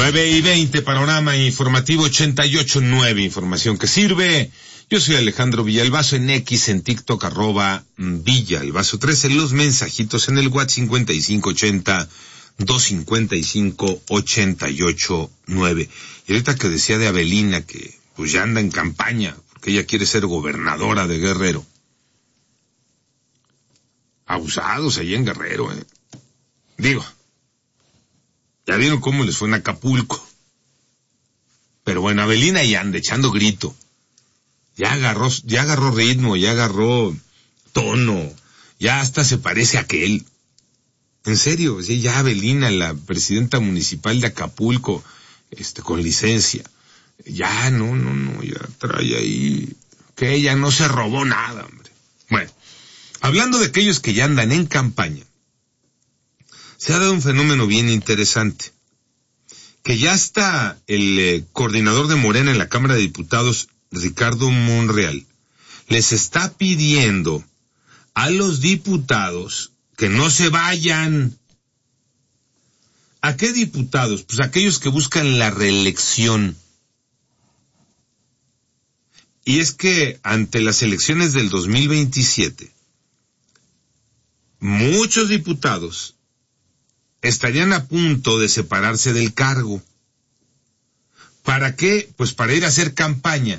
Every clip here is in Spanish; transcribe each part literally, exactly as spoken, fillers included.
nueve y veinte, panorama informativo ochenta y ocho nueve, información que sirve. Yo soy Alejandro Villalbazo, en X, en TikTok, arroba Villalbazo trece, los mensajitos en el WhatsApp cincuenta y cinco ochenta, doscientos cincuenta y cinco, ochenta y ocho nueve. Y ahorita que decía de Avelina, que pues ya anda en campaña, porque ella quiere ser gobernadora de Guerrero. Abusados allí en Guerrero, eh. Digo, ya vieron cómo les fue en Acapulco. Pero bueno, Avelina ya anda echando grito. Ya agarró, ya agarró ritmo, ya agarró tono, ya hasta se parece a aquel. En serio, ya Avelina, la presidenta municipal de Acapulco, este, con licencia. Ya, no, no, no, ya trae ahí, que ella no se robó nada, hombre. Bueno, hablando de aquellos que ya andan en campaña, se ha dado un fenómeno bien interesante. Que ya está el eh, coordinador de Morena en la Cámara de Diputados, Ricardo Monreal, les está pidiendo a los diputados que no se vayan. ¿A qué diputados? Pues aquellos que buscan la reelección. Y es que ante las elecciones del dos mil veintisiete, muchos diputados estarían a punto de separarse del cargo. ¿Para qué? Pues para ir a hacer campaña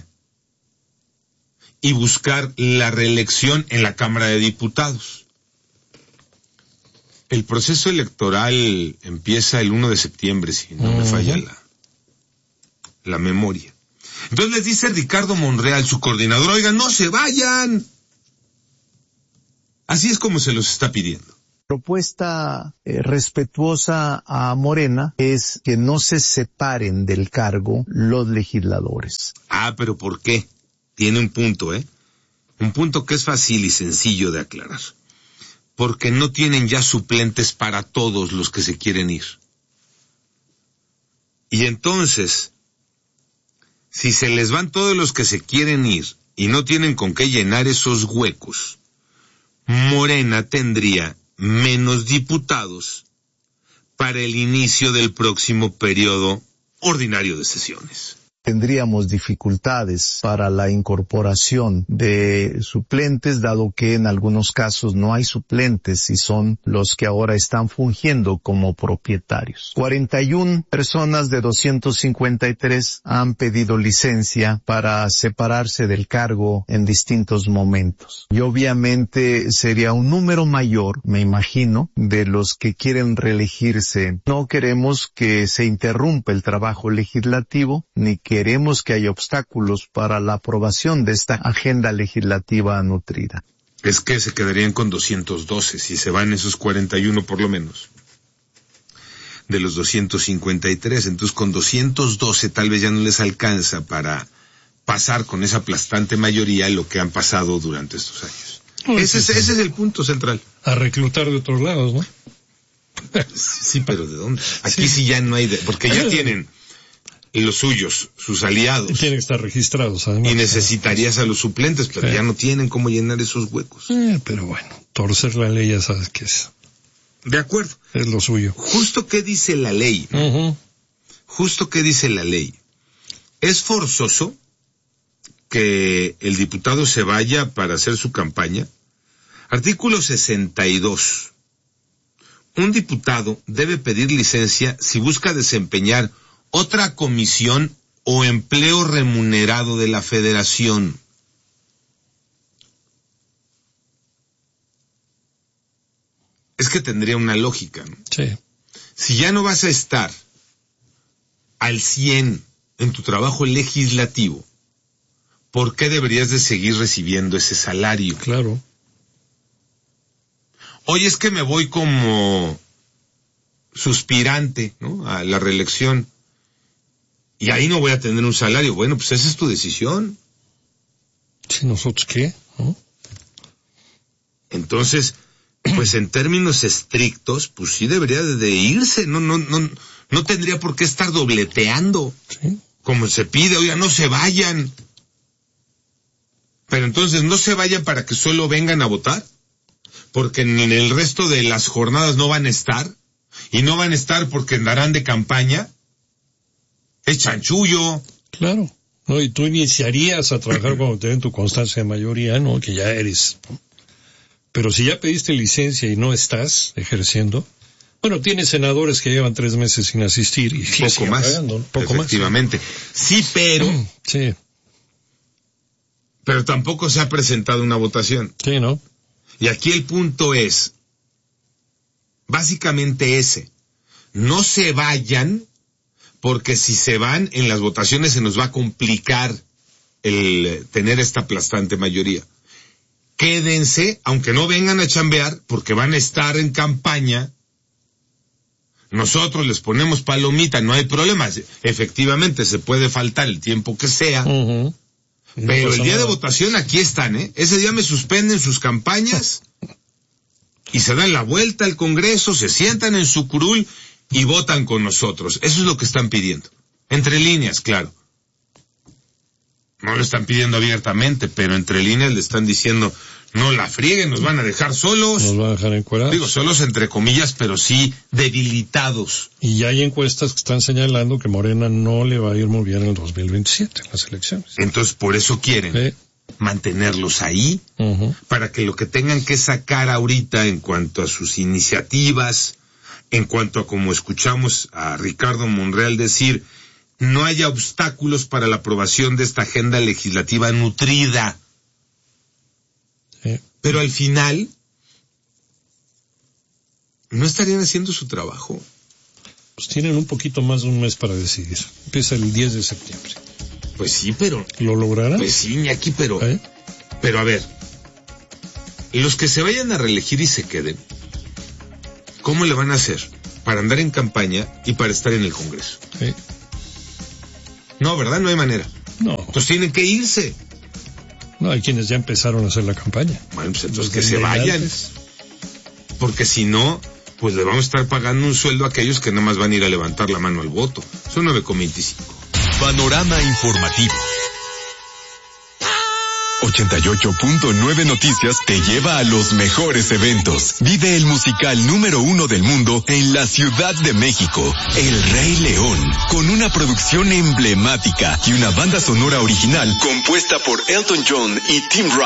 y buscar la reelección en la Cámara de Diputados. El proceso electoral empieza el primero de septiembre, si no uh-huh. me falla la, la memoria. Entonces les dice Ricardo Monreal, su coordinador, oigan, no se vayan. Así es como se los está pidiendo. Propuesta eh, respetuosa a Morena es que no se separen del cargo los legisladores. Ah, pero ¿por qué? Tiene un punto, ¿eh? Un punto que es fácil y sencillo de aclarar. Porque no tienen ya suplentes para todos los que se quieren ir. Y entonces, si se les van todos los que se quieren ir y no tienen con qué llenar esos huecos, Morena tendría menos diputados para el inicio del próximo periodo ordinario de sesiones. Tendríamos dificultades para la incorporación de suplentes, dado que en algunos casos no hay suplentes y son los que ahora están fungiendo como propietarios. cuarenta y una personas de doscientos cincuenta y tres han pedido licencia para separarse del cargo en distintos momentos. Y obviamente sería un número mayor, me imagino, de los que quieren reelegirse. No queremos que se interrumpa el trabajo legislativo, ni que Queremos que haya obstáculos para la aprobación de esta agenda legislativa nutrida. Es que se quedarían con doscientos doce, si se van esos cuarenta y uno por lo menos, de los doscientos cincuenta y tres. Entonces con doscientos doce tal vez ya no les alcanza para pasar con esa aplastante mayoría lo que han pasado durante estos años. Pues ese, es, ese es el punto central. A reclutar de otros lados, ¿no? Sí, pero ¿de dónde? Aquí sí, sí ya no hay, de, porque ya tienen los suyos, sus aliados. Tienen que estar registrados, además. Y necesitarías a los suplentes, pero sí. Ya no tienen cómo llenar esos huecos. Eh, pero bueno, torcer la ley ya sabes que es. De acuerdo. Es lo suyo. Justo qué dice la ley, ¿no? Uh-huh. Justo qué dice la ley. Es forzoso que el diputado se vaya para hacer su campaña. Artículo sesenta y dos. Un diputado debe pedir licencia si busca desempeñar otra comisión o empleo remunerado de la Federación. Es que tendría una lógica, ¿no? Sí. Si ya no vas a estar al cien en tu trabajo legislativo, ¿por qué deberías de seguir recibiendo ese salario? Claro. Oye, es que me voy como suspirante, ¿no?, a la reelección. Y ahí no voy a tener un salario. Bueno, pues esa es tu decisión. ¿Sí, nosotros qué? ¿No? Entonces, pues en términos estrictos, pues sí debería de irse. No, no, no, no tendría por qué estar dobleteando. Sí. Como se pide, oiga, no se vayan. Pero entonces no se vayan para que solo vengan a votar, porque en el resto de las jornadas no van a estar, y no van a estar porque andarán de campaña. es chanchullo. Claro. No, y tú iniciarías a trabajar cuando te den tu constancia de mayoría, ¿no? Que ya eres. Pero si ya pediste licencia y no estás ejerciendo, bueno, tienes senadores que llevan tres meses sin asistir y poco más, pagando, poco efectivamente. Más. Sí, pero, sí, pero tampoco se ha presentado una votación. Sí, ¿no? Y aquí el punto es, básicamente ese, no se vayan, porque si se van en las votaciones se nos va a complicar el tener esta aplastante mayoría. Quédense, aunque no vengan a chambear, porque van a estar en campaña. Nosotros les ponemos palomita, no hay problema. Efectivamente, se puede faltar el tiempo que sea. Uh-huh. No pero el día nada. de votación aquí están, ¿eh? Ese día me suspenden sus campañas y se dan la vuelta al Congreso, se sientan en su curul y votan con nosotros. Eso es lo que están pidiendo. Entre líneas, claro. No lo están pidiendo abiertamente, pero entre líneas le están diciendo, no la frieguen, nos van a dejar solos. Nos van a dejar encuerados. Digo, solos entre comillas, pero sí debilitados. Y ya hay encuestas que están señalando que Morena no le va a ir muy bien en el dos mil veintisiete, en las elecciones. Entonces, por eso quieren Sí. mantenerlos ahí, Uh-huh. para que lo que tengan que sacar ahorita en cuanto a sus iniciativas, en cuanto a como escuchamos a Ricardo Monreal decir, no haya obstáculos para la aprobación de esta agenda legislativa nutrida. Sí. Pero al final, ¿no estarían haciendo su trabajo? Pues tienen un poquito más de un mes para decidir. Empieza el diez de septiembre. Pues sí, pero... ¿Lo lograrán? Pues sí, Iñaki, pero... ¿Eh? Pero a ver, los que se vayan a reelegir y se queden, ¿cómo le van a hacer para andar en campaña y para estar en el Congreso? Sí. No, ¿verdad? No hay manera. No, Entonces tienen que irse. no, hay quienes ya empezaron a hacer la campaña. Bueno, pues entonces Los que se vayan. delirantes. Porque si no, pues le vamos a estar pagando un sueldo a aquellos que nada más van a ir a levantar la mano al voto. Son nueve con veinticinco. Panorama informativo. ochenta y ocho punto nueve Noticias te lleva a los mejores eventos. Vive el musical número uno del mundo en la Ciudad de México, El Rey León, con una producción emblemática y una banda sonora original compuesta por Elton John y Tim Rice.